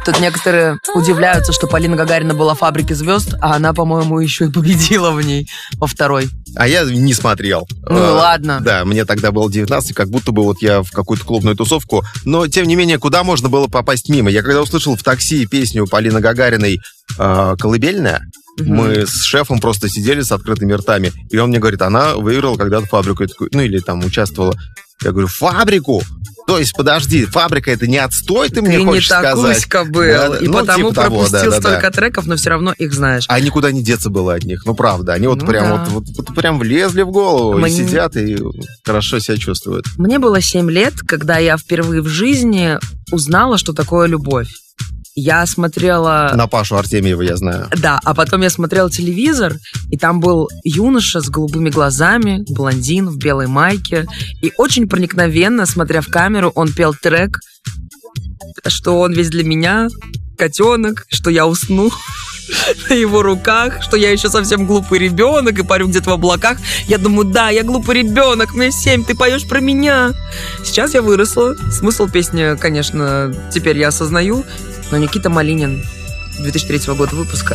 Тут некоторые удивляются, что Полина Гагарина была в «Фабрике звезд», а она, по-моему, еще и победила в ней во второй. А я не смотрел. Ну ладно. Да, мне тогда было 19, как будто бы вот я в какую-то клубную тусовку. Но, тем не менее, куда можно было попасть мимо? Я когда услышал в такси песню Полины Гагариной «Колыбельная», мы с шефом просто сидели с открытыми ртами. И он мне говорит, она выиграла когда-то «Фабрику». Я такой, ну или там участвовала. Я говорю, «Фабрику»? То есть, подожди, «Фабрика» — это не отстой, ты мне хочешь сказать? Ты не такуська был, да, и ну, потому типа пропустил столько треков, но все равно их знаешь. А никуда не деться было от них, ну правда. Они вот прям вот прям влезли в голову и сидят, и хорошо себя чувствуют. Мне было 7 лет, когда я впервые в жизни узнала, что такое любовь. Я смотрела... На Пашу Артемьева, я знаю. Да, а потом я смотрела телевизор, и там был юноша с голубыми глазами, блондин в белой майке. И очень проникновенно, смотря в камеру, он пел трек, что он весь для меня, котенок, что я усну на его руках, что я еще совсем глупый ребенок и парю где-то в облаках. Я думаю, да, я глупый ребенок, мне 7, ты поешь про меня. Сейчас я выросла. Смысл песни, конечно, теперь я осознаю. Но Никита Малинин 2003 года выпуска